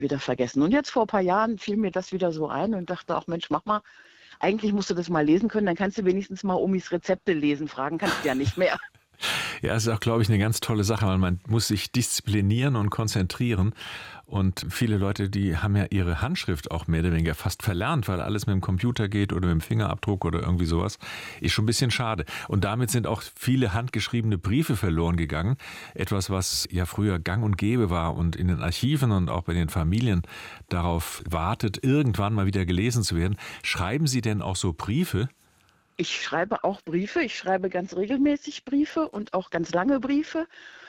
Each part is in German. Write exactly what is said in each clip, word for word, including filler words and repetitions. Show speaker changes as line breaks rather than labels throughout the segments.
wieder vergessen. Und jetzt vor ein paar Jahren fiel mir das wieder so ein und dachte auch, Mensch, mach mal, eigentlich musst du das mal lesen können, dann kannst du wenigstens mal Omis Rezepte lesen, fragen kannst du ja nicht mehr.
Ja, es ist auch, glaube ich, eine ganz tolle Sache, weil man muss sich disziplinieren und konzentrieren. Und viele Leute, die haben ja ihre Handschrift auch mehr oder weniger fast verlernt, weil alles mit dem Computer geht oder mit dem Fingerabdruck oder irgendwie sowas. Ist schon ein bisschen schade. Und damit sind auch viele handgeschriebene Briefe verloren gegangen. Etwas, was ja früher gang und gäbe war und in den Archiven und auch bei den Familien darauf wartet, irgendwann mal wieder gelesen zu werden. Schreiben Sie denn auch so Briefe?
Ich schreibe auch Briefe, ich schreibe ganz regelmäßig Briefe und auch ganz lange Briefe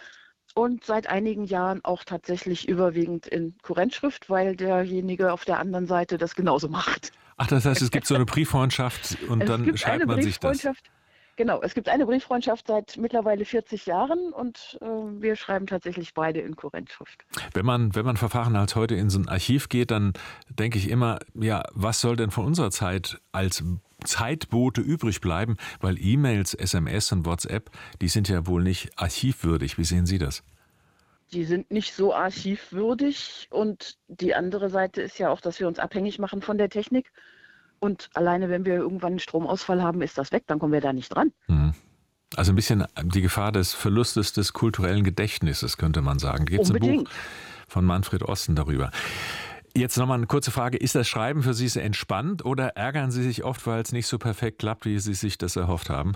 und seit einigen Jahren auch tatsächlich überwiegend in Kurrentschrift, weil derjenige auf der anderen Seite das genauso macht.
Ach, das heißt, es gibt so eine Brieffreundschaft und
Es
dann
gibt
schreibt
eine
man sich das.
Brieffreundschaft, genau, es gibt eine Brieffreundschaft seit mittlerweile vierzig Jahren und äh, wir schreiben tatsächlich beide in Kurrentschrift.
Wenn man, wenn man Verfahren als heute in so ein Archiv geht, dann denke ich immer, ja, was soll denn von unserer Zeit als Zeitbote übrig bleiben? Weil E-Mails, S M S und WhatsApp, die sind ja wohl nicht archivwürdig. Wie sehen Sie das?
Die sind nicht so archivwürdig und die andere Seite ist ja auch, dass wir uns abhängig machen von der Technik. Und alleine, wenn wir irgendwann einen Stromausfall haben, ist das weg, dann kommen wir da nicht dran.
Mhm. Also ein bisschen die Gefahr des Verlustes des kulturellen Gedächtnisses, könnte man sagen. Gibt es ein Buch von Manfred Osten darüber. Jetzt nochmal eine kurze Frage. Ist das Schreiben für Sie sehr entspannt oder ärgern Sie sich oft, weil es nicht so perfekt klappt, wie Sie sich das erhofft haben?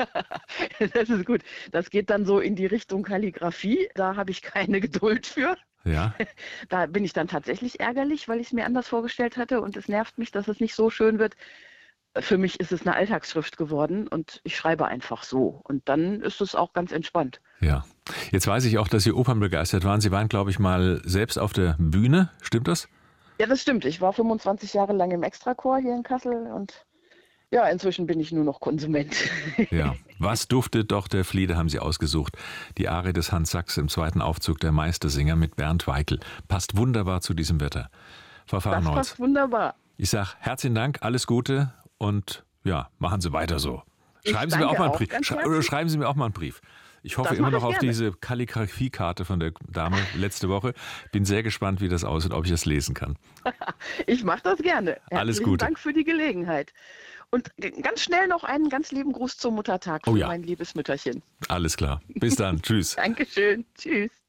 Das ist gut. Das geht dann so in die Richtung Kalligrafie. Da habe ich keine Geduld für.
Ja.
Da bin ich dann tatsächlich ärgerlich, weil ich es mir anders vorgestellt hatte und es nervt mich, dass es nicht so schön wird. Für mich ist es eine Alltagsschrift geworden und ich schreibe einfach so. Und dann ist es auch ganz entspannt.
Ja. Jetzt weiß ich auch, dass Sie opernbegeistert waren. Sie waren, glaube ich, mal selbst auf der Bühne. Stimmt das?
Ja, das stimmt. Ich war fünfundzwanzig Jahre lang im Extrachor hier in Kassel und ja, inzwischen bin ich nur noch Konsument.
Ja. Was duftet doch der Flieder, haben Sie ausgesucht. Die Arie des Hans Sachs im zweiten Aufzug der Meistersinger mit Bernd Weikl. Passt wunderbar zu diesem Wetter. Frau Fahrenholz.
Das passt wunderbar.
Ich sage herzlichen Dank, alles Gute und ja, machen Sie weiter so. Schreiben Sie mir auch mal einen Brief. Schrei- oder schreiben Sie mir auch mal einen Brief. Ich hoffe
Das
immer
mache
noch
ich
auf
gerne.
diese Kalligrafiekarte von der Dame letzte Woche. Bin sehr gespannt, wie das aussieht, ob ich das lesen kann.
Ich mache das gerne. Herzlichen
Alles Gute.
Dank für die Gelegenheit. Und ganz schnell noch einen ganz lieben Gruß zum Muttertag für
Oh ja.
mein liebes Mütterchen.
Alles klar. Bis dann. Tschüss.
Dankeschön. Tschüss.